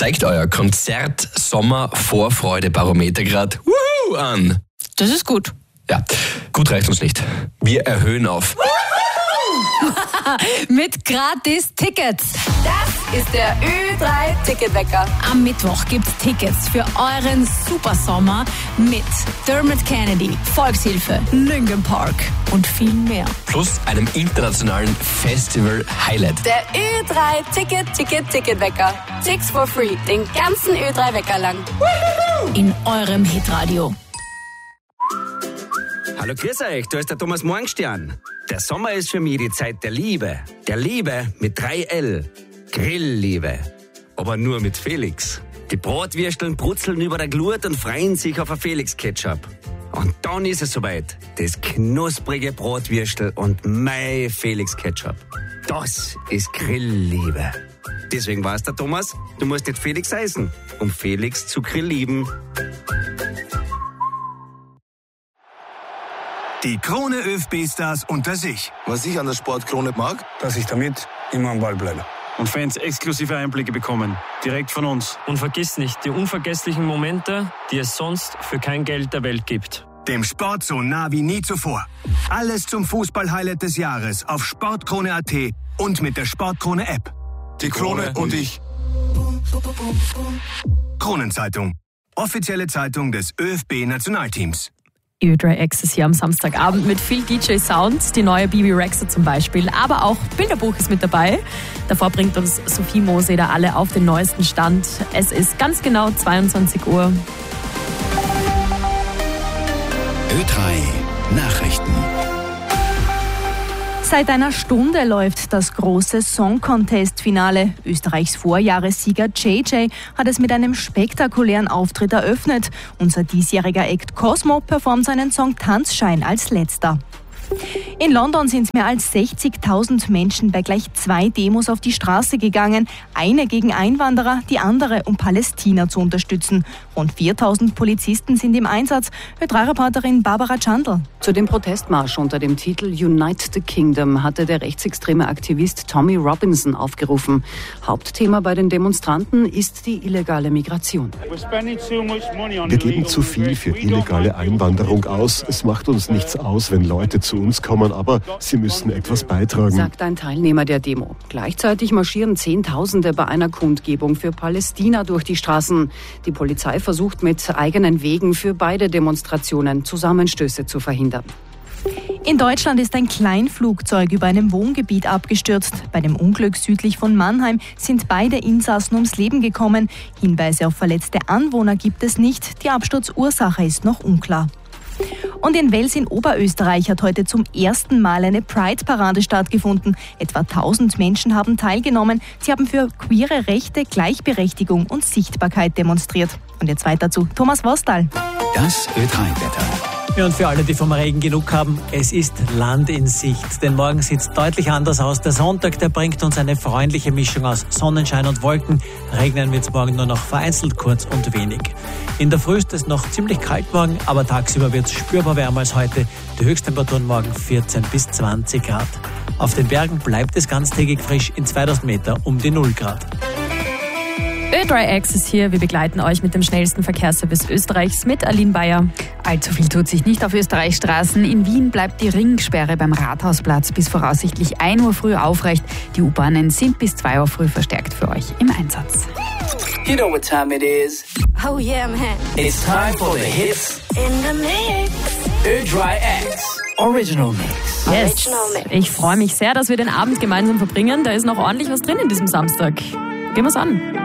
zeigt euer Konzert-Sommer-Vorfreude-Barometer gerade an. Das ist gut. Ja, gut reicht uns nicht. Wir erhöhen auf. Mit gratis Tickets. Das ist der Ö3-Ticketwecker. Am Mittwoch gibt's Tickets für euren Supersommer mit Dermot Kennedy, Volkshilfe, Linkin Park und viel mehr. Plus einem internationalen Festival-Highlight. Der Ö3-Ticketwecker. Tickets for free. Den ganzen Ö3-Wecker lang. In eurem Hitradio. Hallo, grüß euch, da ist der Thomas Morgenstern. Der Sommer ist für mich die Zeit der Liebe. Der Liebe mit 3L. Grillliebe. Aber nur mit Felix. Die Bratwürsteln brutzeln über der Glut und freuen sich auf ein Felix-Ketchup. Und dann ist es soweit. Das knusprige Bratwürstel und mein Felix-Ketchup. Das ist Grillliebe. Deswegen war's der Thomas, du musst jetzt Felix heißen, um Felix zu grilllieben. Die Krone ÖFB-Stars unter sich. Was ich an der Sportkrone mag, dass ich damit immer am Ball bleibe. Und Fans exklusive Einblicke bekommen, direkt von uns. Und vergiss nicht, die unvergesslichen Momente, die es sonst für kein Geld der Welt gibt. Dem Sport so nah wie nie zuvor. Alles zum Fußball-Highlight des Jahres auf Sportkrone.at und mit der Sportkrone-App. die Krone und ich. Kronenzeitung. Offizielle Zeitung des ÖFB-Nationalteams. Ö3 Access hier am Samstagabend mit viel DJ-Sound, die neue Bibi Rexha zum Beispiel, aber auch Bilderbuch ist mit dabei. Davor bringt uns Sophie Moseder alle auf den neuesten Stand. Es ist ganz genau 22 Uhr. Ö3 Nachrichten. Seit einer Stunde läuft das große Song-Contest-Finale. Österreichs Vorjahressieger JJ hat es mit einem spektakulären Auftritt eröffnet. Unser diesjähriger Act Cosmo performt seinen Song Tanzschein als letzter. In London sind mehr als 60.000 Menschen bei gleich 2 Demos auf die Straße gegangen. Eine gegen Einwanderer, die andere, um Palästina zu unterstützen. Rund 4.000 Polizisten sind im Einsatz. Ö3-Reporterin Barbara Chandl. Zu dem Protestmarsch unter dem Titel Unite the Kingdom hatte der rechtsextreme Aktivist Tommy Robinson aufgerufen. Hauptthema bei den Demonstranten ist die illegale Migration. Wir geben zu viel für illegale Einwanderung aus. Es macht uns nichts aus, wenn Leute zu uns kommen, aber sie müssen etwas beitragen, sagt ein Teilnehmer der Demo. Gleichzeitig marschieren Zehntausende bei einer Kundgebung für Palästina durch die Straßen. Die Polizei versucht mit eigenen Wegen für beide Demonstrationen Zusammenstöße zu verhindern. In Deutschland ist ein Kleinflugzeug über einem Wohngebiet abgestürzt. Bei dem Unglück südlich von Mannheim sind beide Insassen ums Leben gekommen. Hinweise auf verletzte Anwohner gibt es nicht. Die Absturzursache ist noch unklar. Und in Wels in Oberösterreich hat heute zum ersten Mal eine Pride-Parade stattgefunden. Etwa 1000 Menschen haben teilgenommen. Sie haben für queere Rechte, Gleichberechtigung und Sichtbarkeit demonstriert. Und jetzt weiter zu Thomas Wostal. Das Ö3-Wetter. Ja, und für alle, die vom Regen genug haben, es ist Land in Sicht. Denn morgen sieht es deutlich anders aus. Der Sonntag, der bringt uns eine freundliche Mischung aus Sonnenschein und Wolken. Regnen wird es morgen nur noch vereinzelt kurz und wenig. In der Früh ist es noch ziemlich kalt morgen, aber tagsüber wird es spürbar wärmer als heute. Die Höchsttemperaturen morgen 14 bis 20 Grad. Auf den Bergen bleibt es ganztägig frisch, in 2000 Meter um die 0 Grad. Ö3 Access hier. Wir begleiten euch mit dem schnellsten Verkehrsservice Österreichs mit Aline Bayer. Allzu viel tut sich nicht auf Österreichs Straßen. In Wien bleibt die Ringsperre beim Rathausplatz bis voraussichtlich 1 Uhr früh aufrecht. Die U-Bahnen sind bis 2 Uhr früh verstärkt für euch im Einsatz. You know what time it is. Oh yeah, man. It's time for the hits In the mix. Ö3 X Original Mix. Yes. Ich freue mich sehr, dass wir den Abend gemeinsam verbringen. Da ist noch ordentlich was drin in diesem Samstag. Gehen wir's an.